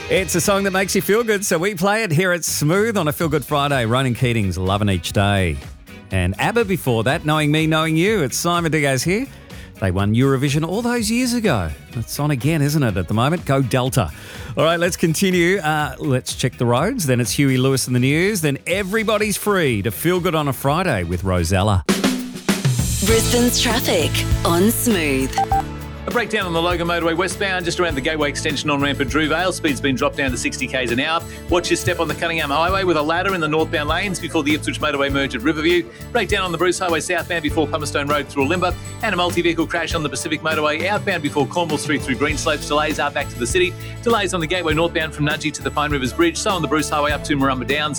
It's a song that makes you feel good, so we play it here at Smooth on a Feel Good Friday. Ronan Keating's Lovin' Each Day. And ABBA before that, Knowing Me, Knowing You. It's Simon Diaz here. They won Eurovision all those years ago. It's on again, isn't it, at the moment? Go Delta. All right, let's continue. Let's check the roads. Then it's Huey Lewis in the news. Then everybody's free to feel good on a Friday with Rosella. Brisbane's traffic on Smooth. A breakdown on the Logan Motorway westbound, just around the Gateway extension on ramp at Drewvale. Speed's been dropped down to 60 k's an hour. Watch your step on the Cunningham Highway with a ladder in the northbound lanes before the Ipswich Motorway merge at Riverview. Breakdown on the Bruce Highway southbound before Plummerstone Road through Limber. And a multi-vehicle crash on the Pacific Motorway outbound before Cornwall Street through Greenslopes. Delays are back to the city. Delays on the Gateway northbound from Nudgee to the Pine Rivers Bridge. So on the Bruce Highway up to Marumba Downs.